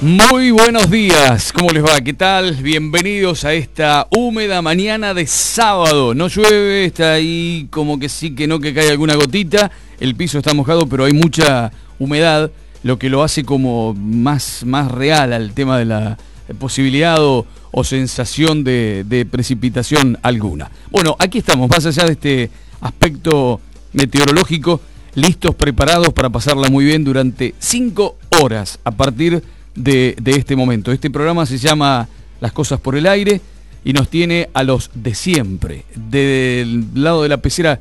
Muy buenos días, ¿cómo les va? ¿Qué tal? Bienvenidos a esta húmeda mañana de sábado. No llueve, está ahí como que sí, que no, que cae alguna gotita. El piso está mojado, pero hay mucha humedad, lo que lo hace como más real al tema de la posibilidad o sensación de precipitación alguna. Bueno, aquí estamos, más allá de este aspecto meteorológico, listos, preparados para pasarla muy bien durante 5 horas a partir de este momento. Este programa se llama Las Cosas por el Aire y nos tiene a los de siempre. Del lado de la pecera,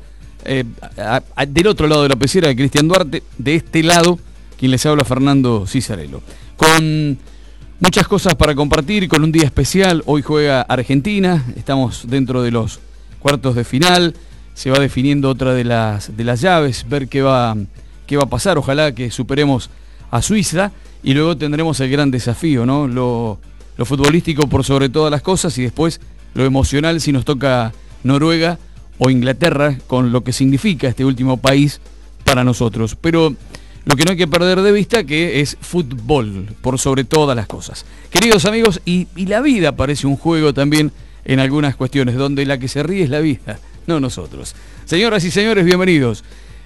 del otro lado de la pecera de Cristian Duarte, de este lado, quien les habla, Fernando Cisarello. Con muchas cosas para compartir, con un día especial. Hoy juega Argentina, estamos dentro de los cuartos de final, se va definiendo otra de las llaves, ver qué va a pasar. Ojalá que superemos a Suiza. Y luego tendremos el gran desafío, ¿no? Lo futbolístico por sobre todas las cosas y después lo emocional si nos toca Noruega o Inglaterra, con lo que significa este último país para nosotros. Pero lo que no hay que perder de vista que es fútbol por sobre todas las cosas. Queridos amigos, y la vida parece un juego también en algunas cuestiones, donde la que se ríe es la vida, no nosotros. Señoras y señores, bienvenidos.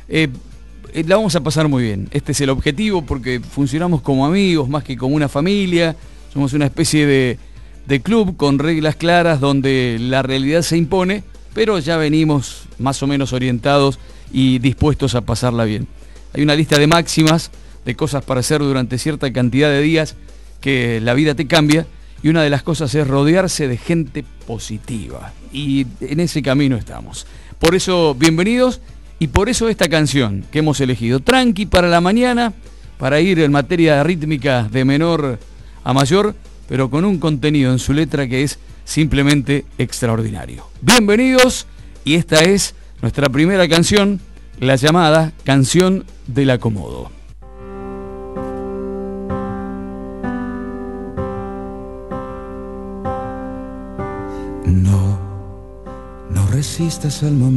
La vamos a pasar muy bien. Este es el objetivo porque funcionamos como amigos más que como una familia. Somos una especie de club con reglas claras donde la realidad se impone, pero ya venimos más o menos orientados y dispuestos a pasarla bien. Hay una lista de máximas, de cosas para hacer durante cierta cantidad de días que la vida te cambia, y una de las cosas es rodearse de gente positiva. Y en ese camino estamos. Por eso, bienvenidos. Y por eso esta canción que hemos elegido, tranqui para la mañana, para ir en materia rítmica de menor a mayor, pero con un contenido en su letra que es simplemente extraordinario. Bienvenidos, y esta es nuestra primera canción, la llamada Canción del Acomodo. No resistas al momento